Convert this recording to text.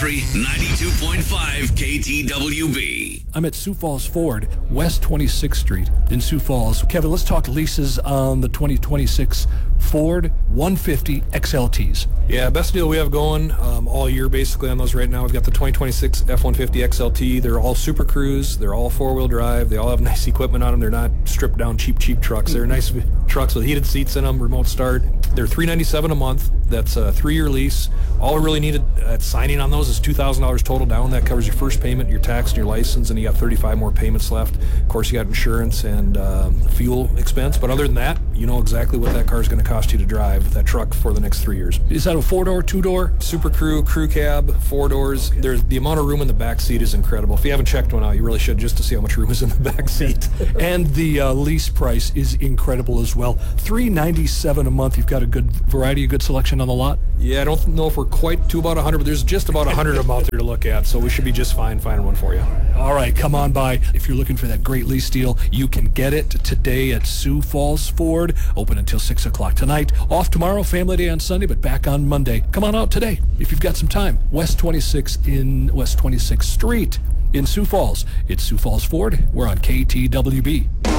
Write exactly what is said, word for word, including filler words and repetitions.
Country ninety-two point five K T W B. I'm at Sioux Falls Ford, West twenty-sixth Street in Sioux Falls. Kevin, let's talk leases on the twenty twenty-six Ford one fifty X L Ts. Yeah, best deal we have going um, all year basically on those right now. We've got the twenty twenty-six F one fifty X L T. They're all Super Cruise. They're all four-wheel drive. They all have nice equipment on them. They're not stripped down cheap, cheap trucks. They're nice trucks with heated seats in them, remote start. They're three hundred ninety-seven dollars a month. That's a three-year lease. All we really needed at signing on those is two thousand dollars total down. That covers your first payment, your tax, and your license, and you got thirty-five more payments left. Of course, you got insurance and uh, fuel expense, but other than that, you know exactly what that car is going to cost you to drive that truck for the next three years. Is that a four-door, two-door? Super Crew, crew cab, four doors. There's the amount of room in the back seat is incredible. If you haven't checked one out, you really should, just to see how much room is in the back seat. And the uh, lease price is incredible as well. three hundred ninety-seven dollars a month. You've got a good variety, a good selection on the lot. Yeah, I don't know if we're quite to about one hundred, but there's just about one hundred of them out there to look at, so we should be just fine finding one for you. All right, come on by. If you're looking for that great lease deal, you can get it today at Sioux Falls Ford. Open until six o'clock tonight. Off tomorrow, Family Day on Sunday, but back on Monday. Come on out today if you've got some time. West twenty-sixth in West twenty-sixth Street in Sioux Falls. It's Sioux Falls Ford. We're on K T W B.